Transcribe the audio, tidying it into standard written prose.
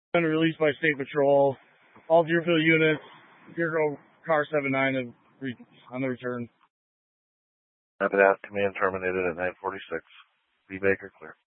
been released by State Patrol. All Deerfield units, Deerfield Car 79 on the return. Rapid out, command terminated at 946. B Baker clear.